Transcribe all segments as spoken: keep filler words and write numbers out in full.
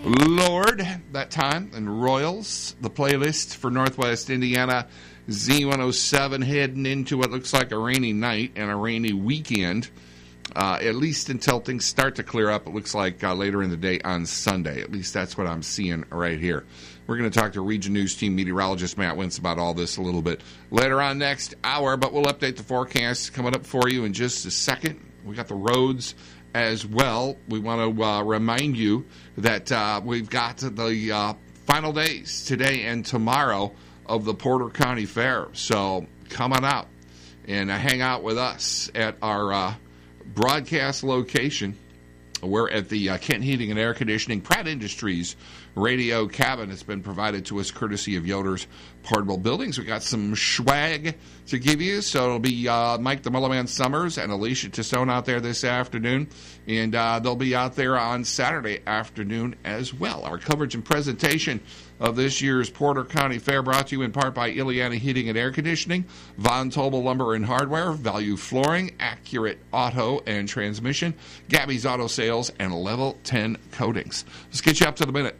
Lord that time, and Royals, the playlist for Northwest Indiana Z one oh seven, heading into what looks like a rainy night and a rainy weekend, uh, at least until things start to clear up. It looks like uh, later in the day on Sunday. At least that's what I'm seeing right here. We're going to talk to Region News Team meteorologist Matt Wentz about all this a little bit later on next hour, but we'll update the forecast coming up for you in just a second. We got the roads as well. We want to uh, remind you that uh, we've got the uh, final days today and tomorrow of the Porter County Fair. So come on out and uh, hang out with us at our uh, broadcast location. We're at the uh, Kent Heating and Air Conditioning Pratt Industries radio cabin. It's been provided to us courtesy of Yoder's Portable Buildings. We got some swag to give you, so it'll be uh, Mike the Mullerman Summers and Alicia Tassone out there this afternoon, and uh, they'll be out there on Saturday afternoon as well. Our coverage and presentation of this year's Porter County Fair brought to you in part by Ileana Heating and Air Conditioning, Von Tobel Lumber and Hardware, Value Flooring, Accurate Auto and Transmission, Gabby's Auto Sales, and Level ten Coatings. Let's get you up to the minute.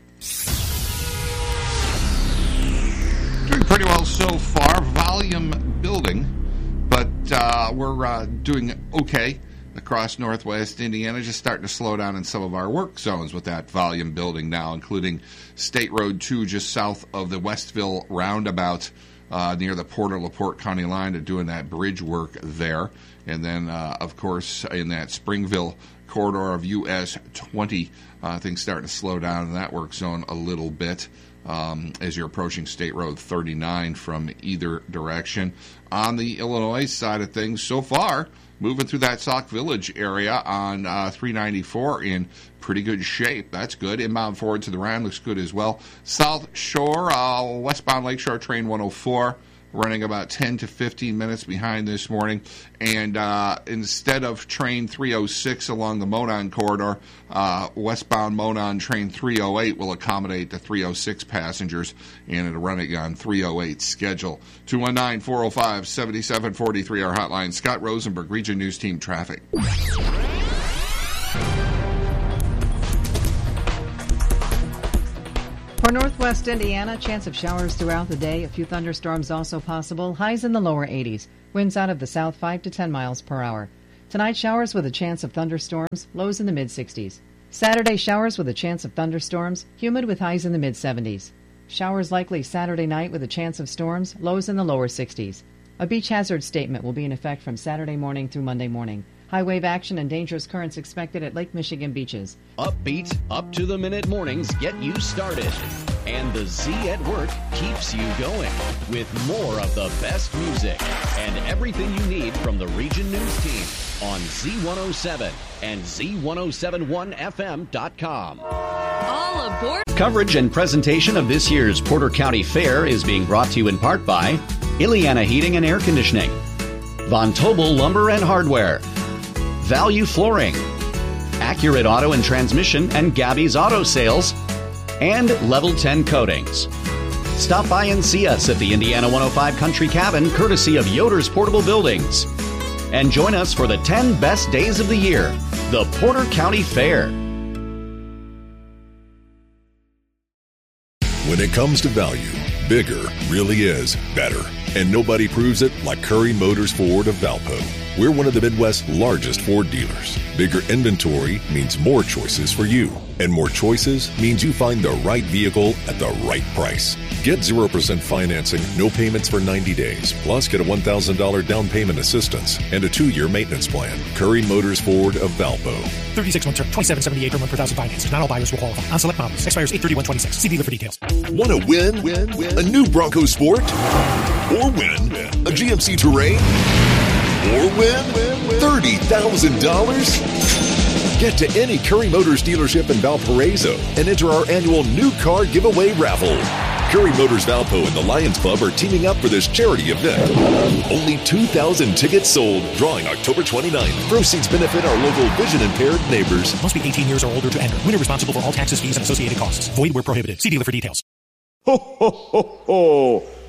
Doing pretty well so far. Volume building, but uh, we're uh, doing okay across Northwest Indiana. Just starting to slow down in some of our work zones with that volume building now, including State Road two just south of the Westville roundabout uh, near the Porter-LaPorte County line. They're doing that bridge work there. And then, uh, of course, in that Springville corridor of U S twenty, uh, things starting to slow down in that work zone a little bit um, as you're approaching State Road thirty-nine from either direction. On the Illinois side of things, so far, moving through that Sauk Village area on uh, three ninety-four in pretty good shape. That's good. Inbound forward to the Rhine looks good as well. South Shore, uh, westbound Lakeshore Train one oh four, running about ten to fifteen minutes behind this morning. And uh, instead of Train three oh six along the Monon corridor, uh, westbound Monon Train three oh eight will accommodate the three oh six passengers, and it'll run on three oh eight schedule. two one nine, four oh five, seven seven four three, our hotline. Scott Rosenberg, Region News Team Traffic. For Northwest Indiana, chance of showers throughout the day. A few thunderstorms also possible. Highs in the lower eighties. Winds out of the south five to ten miles per hour. Tonight, showers with a chance of thunderstorms. Lows in the mid-sixties. Saturday, showers with a chance of thunderstorms. Humid with highs in the mid-seventies. Showers likely Saturday night with a chance of storms. Lows in the lower sixties. A beach hazard statement will be in effect from Saturday morning through Monday morning. High wave action and dangerous currents expected at Lake Michigan beaches. Upbeat, up-to-the-minute mornings get you started. And the Z at Work keeps you going with more of the best music and everything you need from the Region News Team on Z one oh seven and Z ten seventy-one F M dot com. All aboard. Coverage and presentation of this year's Porter County Fair is being brought to you in part by Ileana Heating and Air Conditioning, Von Tobel Lumber and Hardware, Value Flooring, Accurate Auto and Transmission and Gabby's Auto Sales, and Level ten Coatings. Stop by and see us at the Indiana one oh five Country Cabin, courtesy of Yoder's Portable Buildings. And join us for the ten best days of the year, the Porter County Fair. When it comes to value, bigger really is better. And nobody proves it like Curry Motors Ford of Valpo. We're one of the Midwest's largest Ford dealers. Bigger inventory means more choices for you. And more choices means you find the right vehicle at the right price. Get zero percent financing, no payments for ninety days. Plus, get a one thousand dollars down payment assistance and a two-year maintenance plan. Curry Motors Ford of Valpo. thirty-six month term, twenty-seven seventy-eight per month per thousand financed. Not all buyers will qualify. On select models. Expires eight thirty-one twenty-six. See dealer for details. Want to win? Win? Win? A new Bronco Sport? Or win? A G M C Terrain? Or win thirty thousand dollars? Get to any Curry Motors dealership in Valparaiso and enter our annual new car giveaway raffle. Curry Motors Valpo and the Lions Club are teaming up for this charity event. Only two thousand tickets sold, drawing October twenty-ninth. Proceeds benefit our local vision-impaired neighbors. Must be eighteen years or older to enter. Winner responsible for all taxes, fees, and associated costs. Void where prohibited. See dealer for details. Ho, ho, ho, ho.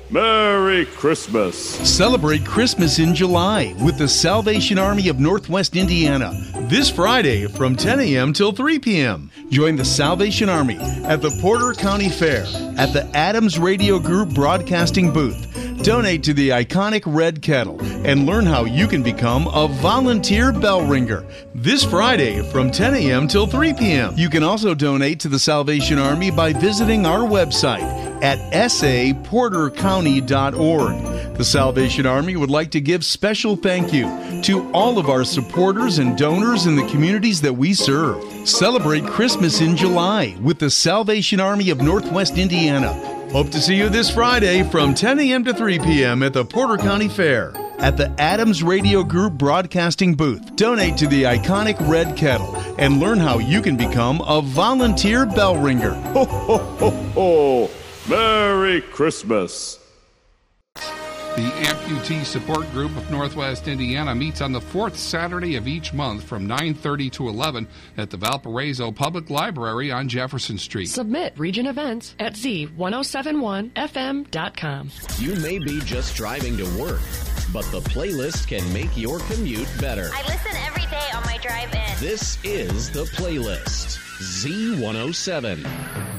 Merry Christmas. Celebrate Christmas in July with the Salvation Army of Northwest Indiana this Friday from ten a.m. till three p.m. Join the Salvation Army at the Porter County Fair at the Adams Radio Group Broadcasting booth. Donate to the iconic Red Kettle and learn how you can become a volunteer bell ringer this Friday from ten a.m. till three p.m. You can also donate to the Salvation Army by visiting our website at s a porter county dot org. The Salvation Army would like to give special thank you to all of our supporters and donors in the communities that we serve. Celebrate Christmas in July with the Salvation Army of Northwest Indiana. Hope to see you this Friday from ten a.m. to three p.m. at the Porter County Fair at the Adams Radio Group Broadcasting booth. Donate to the iconic Red Kettle and learn how you can become a volunteer bell ringer. Ho, ho, ho, ho. Merry Christmas. The Amputee Support Group of Northwest Indiana meets on the fourth Saturday of each month from nine thirty to eleven at the Valparaiso Public Library on Jefferson Street. Submit region events at z ten seventy-one f m dot com. You may be just driving to work, but the playlist can make your commute better. I listen every day on my drive in. This is the playlist. Z one oh seven.